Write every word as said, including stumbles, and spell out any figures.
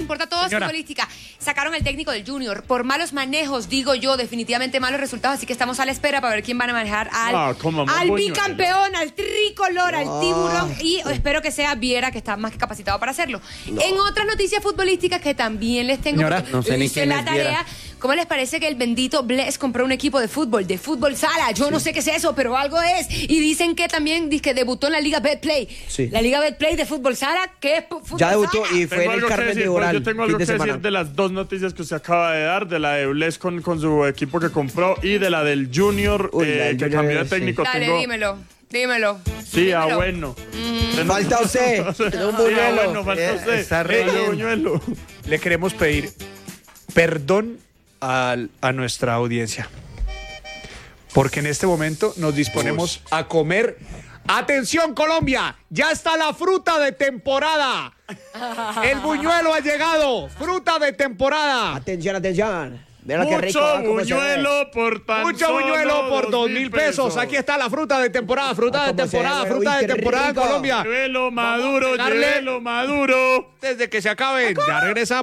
importa todo, es Señora. futbolística. Sacaron el técnico del Junior por malos manejos, digo yo, definitivamente malos resultados, así que estamos a la espera para ver quién van a manejar al, Ah, como al Buñuelo. bicampeón, al tricolor, al No. tiburón, y espero que sea Viera, que está más que capacitado para hacerlo. En otras noticias futbolísticas que también les tengo, Señora, porque no sé ni hice quién la es Viera. tarea. ¿Cómo les parece que el bendito Bless compró un equipo de fútbol, de fútbol sala? Yo no sé qué es eso, pero algo es. Y dicen que también dice que debutó en la Liga Betplay. Sí. La Liga Betplay de fútbol sala, ¿qué es pu- fútbol Ya debutó sala? y fue Tengo en el algo que Carmen decir, de pues, Oral. yo tengo fin algo de que decir semana. de las dos noticias que usted acaba de dar, de la de Bless con, con su equipo que compró y de la del Junior, Uy, eh, la del que Junior, cambió de sí. técnico. Dale, Tengo- dímelo, dímelo. Sí, ah, dímelo. bueno. Usted no- Falta usted. Sí, Tiene un ah, buñuelo. bueno, falta Eh, usted. está re Dale, bien. Buñuelo. Le queremos pedir perdón al- a nuestra audiencia. Porque en este momento nos disponemos a comer. ¡Atención, Colombia! ¡Ya está la fruta de temporada! El buñuelo ha llegado. ¡Fruta de temporada! Atención, atención. Mira qué rico. Mucho ah, cómo se ve. buñuelo por tan Mucho solo buñuelo por dos mil pesos. Aquí está la fruta de temporada. Fruta Ah, de cómo se temporada. ve, Fruta uy, de qué temporada en rico. Colombia. Llévelo maduro, pegarle. llévelo maduro. Desde que se acaben. Ya regresamos.